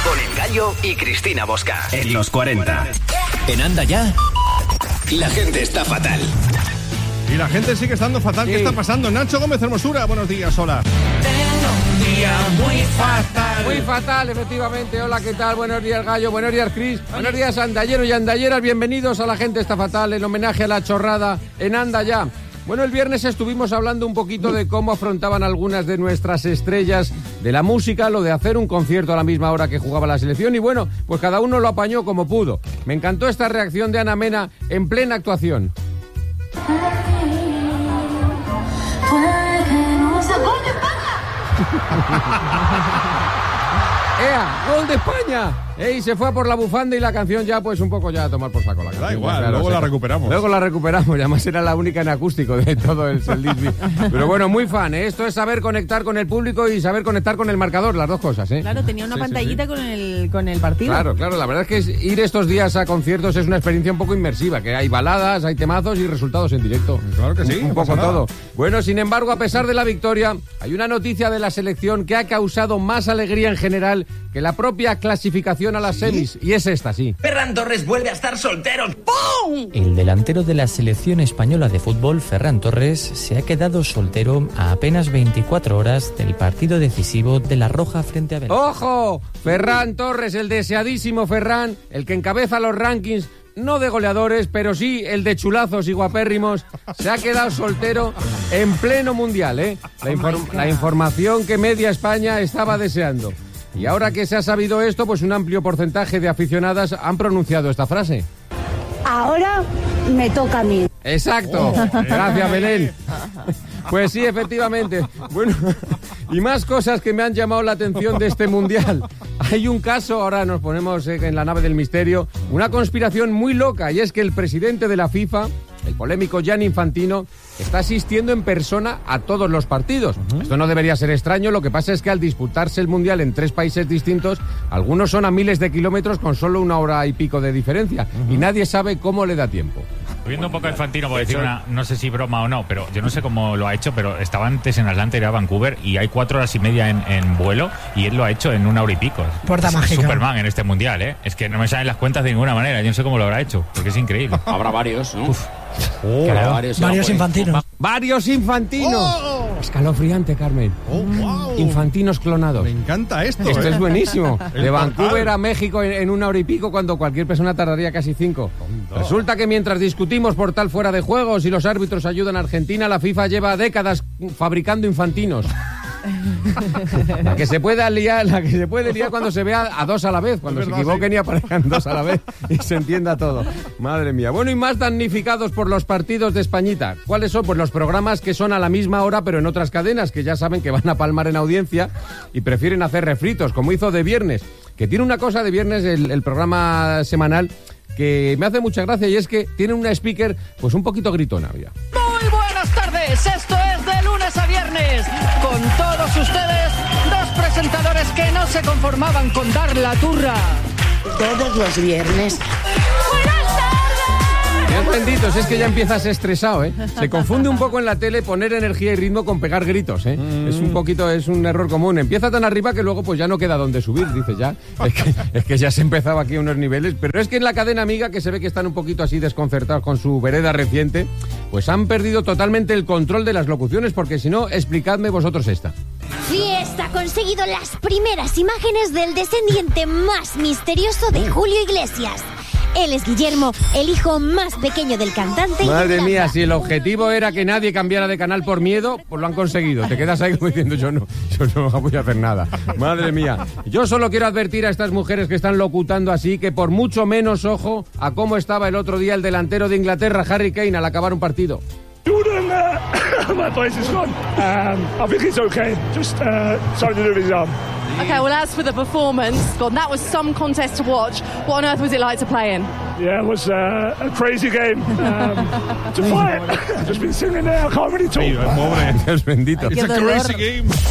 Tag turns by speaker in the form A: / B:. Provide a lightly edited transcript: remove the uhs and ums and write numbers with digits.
A: Con El Gallo y Cristina Bosca. En los 40.
B: En Anda Ya,
A: La gente está fatal.
C: Y la gente sigue estando fatal. ¿Qué está pasando? Nacho Gómez Hermosura, buenos días, hola.
D: Tengo un día muy fatal.
E: Muy fatal, efectivamente. Hola, ¿qué tal? Buenos días, Gallo. Buenos días, Cris. Buenos días, andalleros y andalleras. Bienvenidos a La gente está fatal, en homenaje a la chorrada en Anda Ya. Bueno, el viernes estuvimos hablando un poquito de cómo afrontaban algunas de nuestras estrellas de la música lo de hacer un concierto a la misma hora que jugaba la selección y bueno, pues cada uno lo apañó como pudo. Me encantó esta reacción de Ana Mena en plena actuación. ¡Ea! ¡Gol de España! ¡Ey! Se fue a por la bufanda y la canción ya, pues un poco ya a tomar por saco la canción.
C: Da igual,
E: claro,
C: luego la recuperamos.
E: Luego la recuperamos, y además era la única en acústico de todo el Disney. Pero bueno, muy fan, ¿eh? Esto es saber conectar con el público y saber conectar con el marcador, las dos cosas, ¿eh?
F: Claro, tenía una pantallita sí. Con el partido.
E: Claro, la verdad es que ir estos días a conciertos es una experiencia un poco inmersiva, que hay baladas, hay temazos y resultados en directo.
C: Claro que sí.
E: Un poco todo. Bueno, sin embargo, a pesar de la victoria, hay una noticia de la selección que ha causado más alegría en general que la propia clasificación a las semis. Y es esta, sí.
D: Ferran Torres vuelve a estar soltero. ¡Pum!
G: El delantero de la selección española de fútbol, Ferran Torres, se ha quedado soltero a apenas 24 horas del partido decisivo de la Roja frente a Bélgica.
E: ¡Ojo! Ferran Torres, el deseadísimo Ferran, el que encabeza los rankings, no de goleadores, pero sí el de chulazos y guapérrimos, se ha quedado soltero en pleno mundial, ¿eh? La información que media España estaba deseando. Y ahora que se ha sabido esto, pues un amplio porcentaje de aficionadas han pronunciado esta frase.
H: Ahora me toca a mí.
E: Exacto. Gracias, Belén. Pues sí, efectivamente. Bueno, y más cosas que me han llamado la atención de este mundial. Hay un caso, ahora nos ponemos en la nave del misterio, una conspiración muy loca, y es que el presidente de la FIFA, el polémico Gianni Infantino, está asistiendo en persona a todos los partidos. Esto no debería ser extraño, lo que pasa es que al disputarse el Mundial en 3 países distintos, algunos son a miles de kilómetros con solo 1 hora y pico de diferencia, y nadie sabe cómo le da tiempo.
I: Viendo un poco a Infantino, por decir una, no sé si broma o no, pero yo no sé cómo lo ha hecho, pero estaba antes en Atlanta y era Vancouver y hay 4 horas y media en vuelo y él lo ha hecho en 1 hora y pico.
J: Puerta mágica.
I: Superman en este Mundial, ¿eh? Es que no me salen las cuentas de ninguna manera, yo no sé cómo lo habrá hecho, porque es increíble.
K: Habrá varios, ¿no?
J: Varios infantinos.
E: ¡Varios infantinos!
C: ¡Oh!
E: Escalofriante, Carmen.
C: ¡Oh, wow!
E: Infantinos clonados.
C: Me encanta esto.
E: Esto es buenísimo.
C: El
E: De Vancouver
C: portal.
E: a México en 1 hora y pico, cuando cualquier persona tardaría casi 5. Resulta que mientras discutimos por tal fuera de juegos y los árbitros ayudan a Argentina, la FIFA lleva décadas fabricando infantinos. La que se puede liar cuando se vea a 2 a la vez, cuando se equivoquen y aparezcan 2 a la vez y se entienda todo. Madre mía. Bueno, y más damnificados por los partidos de Españita. ¿Cuáles son? Pues los programas que son a la misma hora pero en otras cadenas, que ya saben que van a palmar en audiencia y prefieren hacer refritos, como hizo De Viernes, que tiene una cosa de Viernes, el programa semanal, que me hace mucha gracia, y es que tiene una speaker pues un poquito gritona. Ya.
L: Muy buenas tardes, esto es de lunes a viernes, con todos ustedes, 2 presentadores que no se conformaban con dar la turra.
H: Todos los viernes.
E: Dios bendito, si es que ya empiezas estresado, ¿eh? Se confunde un poco en la tele poner energía y ritmo con pegar gritos, ¿eh? Es un error común. Empieza tan arriba que luego pues ya no queda dónde subir, dice ya. Es que ya se empezaba aquí a unos niveles. Pero es que en la cadena amiga, que se ve que están un poquito así desconcertados con su vereda reciente, pues han perdido totalmente el control de las locuciones, porque si no, explicadme vosotros esta.
M: Fiesta ha conseguido las primeras imágenes del descendiente más misterioso de Julio Iglesias. Él es Guillermo, el hijo más pequeño del cantante.
E: Madre mía, si el objetivo era que nadie cambiara de canal por miedo, pues lo han conseguido. Te quedas ahí como diciendo, yo no voy a hacer nada. Madre mía. Yo solo quiero advertir a estas mujeres que están locutando así que por mucho menos ojo a cómo estaba el otro día el delantero de Inglaterra, Harry Kane, al acabar un partido.
N: Jordan, my place is gone. I think it's okay. Just something to do with his arm.
O: Okay, well, as for the performance, God, that was some contest to watch. What on earth was it like to play in?
N: Yeah, it was a crazy game to fight. I've just been sitting there, I can't really talk.
E: Dios bendito.
C: It's a crazy game.